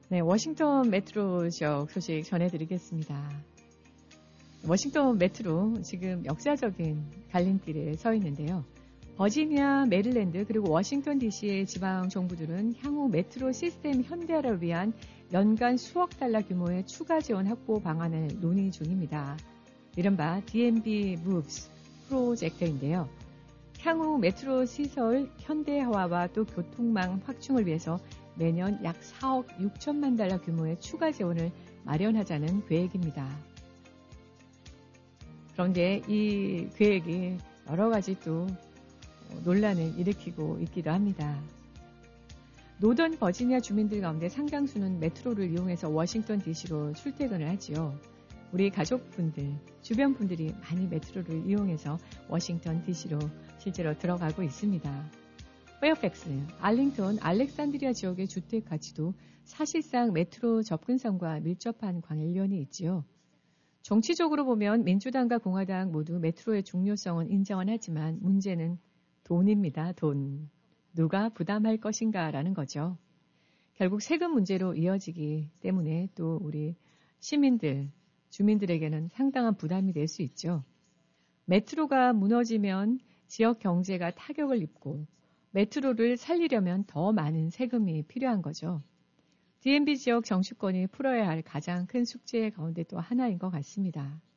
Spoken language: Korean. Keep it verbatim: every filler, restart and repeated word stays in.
네, 워싱턴 메트로 지역 소식 전해드리겠습니다. 워싱턴 메트로 지금 역사적인 갈림길에 서 있는데요. 버지니아, 메릴랜드 그리고 워싱턴 디씨의 지방 정부들은 향후 메트로 시스템 현대화를 위한 연간 수억 달러 규모의 추가 지원 확보 방안을 논의 중입니다. 이른바 디엠비 Moves 프로젝트인데요. 향후 메트로 시설 현대화와 또 교통망 확충을 위해서 매년 약 사억 육천만 달러 규모의 추가 지원을 마련하자는 계획입니다. 그런데 이 계획이 여러 가지 또 논란을 일으키고 있기도 합니다. 노던 버지니아 주민들 가운데 상당수는 메트로를 이용해서 워싱턴 디씨로 출퇴근을 하지요. 우리 가족분들, 주변 분들이 많이 메트로를 이용해서 워싱턴 디씨로 실제로 들어가고 있습니다. 페어팩스, 알링턴, 알렉산드리아 지역의 주택 가치도 사실상 메트로 접근성과 밀접한 관련이 있지요. 정치적으로 보면 민주당과 공화당 모두 메트로의 중요성은 인정은 하지만 문제는 돈입니다. 돈. 누가 부담할 것인가라는 거죠. 결국 세금 문제로 이어지기 때문에 또 우리 시민들, 주민들에게는 상당한 부담이 될 수 있죠. 메트로가 무너지면 지역 경제가 타격을 입고 메트로를 살리려면 더 많은 세금이 필요한 거죠. 디엠비 지역 정치권이 풀어야 할 가장 큰 숙제 가운데 또 하나인 것 같습니다.